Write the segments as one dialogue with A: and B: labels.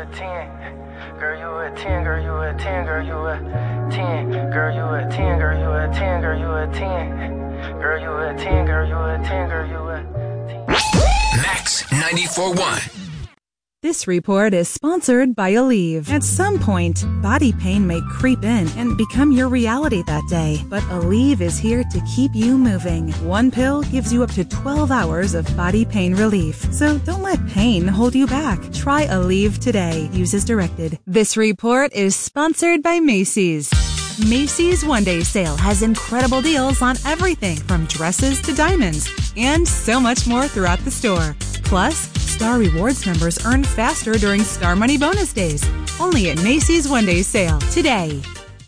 A: 10. Girl, you a 10, girl, you a 10, girl, you a 10. Girl, you a 10, girl, you a 10, girl, you a 10. Girl, you a 10, girl, you a 10, girl, you a 10.
B: Max 94.1.
C: This report is sponsored by Aleve. At some point, body pain may creep in and become your reality that day. But Aleve is here to keep you moving. One pill gives you up to 12 hours of body pain relief. So don't let pain hold you back. Try Aleve today. Use as directed. This report is sponsored by Macy's. Macy's One Day Sale has incredible deals on everything from dresses to diamonds and so much more throughout the store. Plus, Star Rewards members earn faster during Star Money Bonus Days. Only at Macy's One Day Sale today.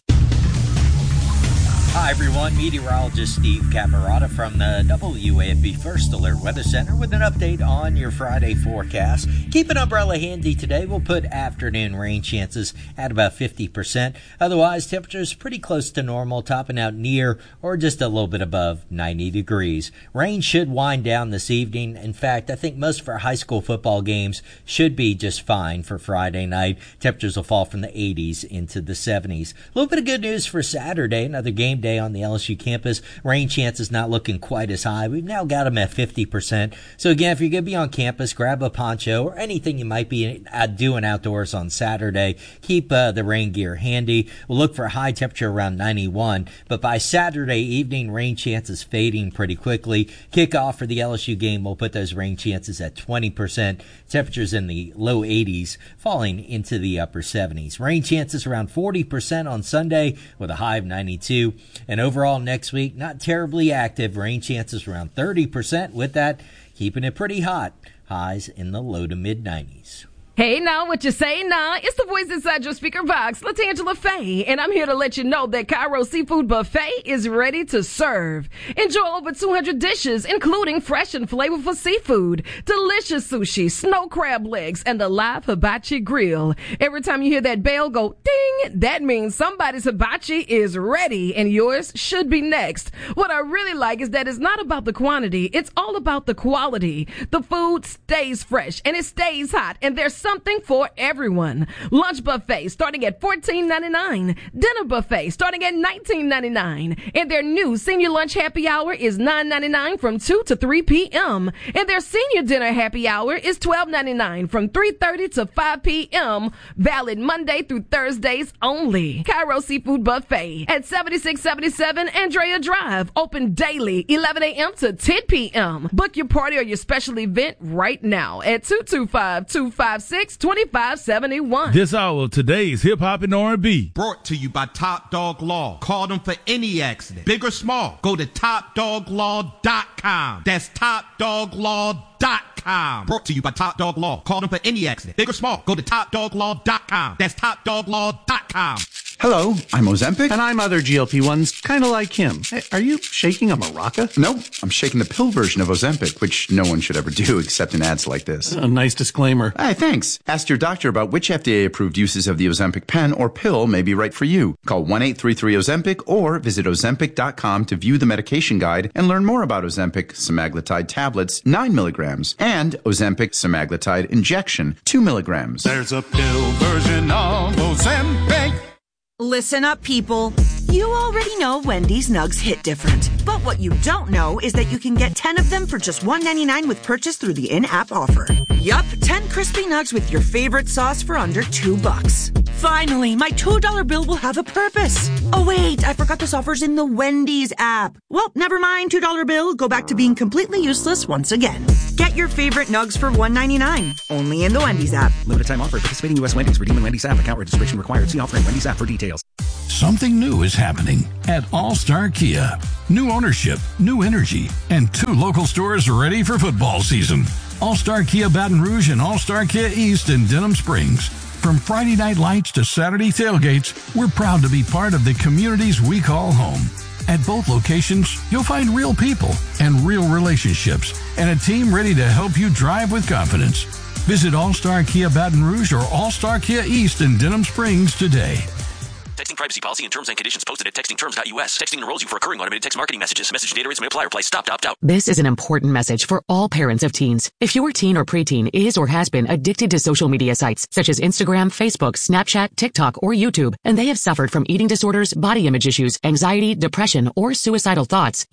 D: Hi everyone, meteorologist Steve Camarata from the WAFB First Alert Weather Center with an update on your Friday forecast. Keep an umbrella handy today. We'll put afternoon rain chances at about 50%. Otherwise, temperatures pretty close to normal, topping out near or just a little bit above 90 degrees. Rain should wind down this evening. In fact, I think most of our high school football games should be just fine for Friday night. Temperatures will fall from the 80s into the 70s. A little bit of good news for Saturday, another game day on the LSU campus. Rain chances not looking quite as high. We've now got them at 50%. So again, if you're going to be on campus, grab a poncho or anything you might be doing outdoors on Saturday. Keep the rain gear handy. We'll look for a high temperature around 91, but by Saturday evening, rain chances fading pretty quickly. Kickoff for the LSU game, we'll put those rain chances at 20%. Temperatures in the low 80s, falling into the upper 70s. Rain chances around 40% on Sunday with a high of 92. And overall next week, not terribly active. Rain chances around 30%. With that, keeping it pretty hot. Highs in the low to mid 90s.
E: Hey now, what you say now? It's the voice inside your speaker box, LaTangela Faye, and I'm here to let you know that Cairo Seafood Buffet is ready to serve. Enjoy over 200 dishes, including fresh and flavorful seafood, delicious sushi, snow crab legs, and the live hibachi grill. Every time you hear that bell go ding, that means somebody's hibachi is ready, and yours should be next. What I really like is that it's not about the quantity, it's all about the quality. The food stays fresh, and it stays hot, and there's something for everyone. Lunch buffet starting at $14.99. Dinner buffet starting at $19.99. And their new senior lunch happy hour is $9.99 from 2 to 3 p.m. And their senior dinner happy hour is $12.99 from 3:30 to 5 p.m. Valid Monday through Thursdays only. Cairo Seafood Buffet at 7677 Andrea Drive. Open daily 11 a.m. to 10 p.m. Book your party or your special event right now at 225-256-2571.
F: This hour of today's Hip Hop and R&B.
G: Brought to you by Top Dog Law. Call them for any accident, big or small. Go to TopDogLaw.com. That's TopDogLaw.com. Brought to you by Top Dog Law. Call them for any accident, big or small. Go to TopDogLaw.com. That's TopDogLaw.com.
H: Hello, I'm Ozempic. And I'm other GLP-1s, kind of like him. Hey, are you shaking a maraca?
I: No, I'm shaking the pill version of Ozempic, which no one should ever do except in ads like this.
H: A nice disclaimer.
I: Hey, thanks. Ask your doctor about which FDA-approved uses of the Ozempic pen or pill may be right for you. Call 1-833-OZEMPIC or visit Ozempic.com to view the medication guide and learn more about Ozempic semaglutide tablets, 9 milligrams, and Ozempic semaglutide injection, 2 milligrams.
J: There's a pill version of Ozempic.
K: Listen up, people. You already know Wendy's nugs hit different. But what you don't know is that you can get 10 of them for just $1.99 with purchase through the in-app offer. Yup, 10 crispy nugs with your favorite sauce for under $2. Finally, my $2 bill will have a purpose. Oh wait, I forgot this offer's in the Wendy's app. Well, never mind, $2 bill. Go back to being completely useless once again. Get your favorite nugs for $1.99. Only in the Wendy's app.
L: Limited time offer. Participating U.S. Wendy's. Redeem in Wendy's app. Account registration required. See offer in Wendy's app for details.
M: Something new is happening at All-Star Kia. New ownership, new energy, and 2 local stores ready for football season. All-Star Kia Baton Rouge and All-Star Kia East in Denham Springs. From Friday night lights to Saturday tailgates, we're proud to be part of the communities we call home. At both locations, you'll find real people and real relationships and a team ready to help you drive with confidence. Visit All-Star Kia Baton Rouge or All-Star Kia East in Denham Springs today.
N: privacy policy and terms and conditions posted at textingterms.us. Texting enrolls you for recurring automated text marketing messages. Message data rates may apply. Reply stop to opt out.
O: This is an important message for all parents of teens. If your teen or preteen is or has been addicted to social media sites such as Instagram, Facebook, Snapchat, TikTok, or YouTube, and they have suffered from eating disorders, body image issues, anxiety, depression, or suicidal thoughts,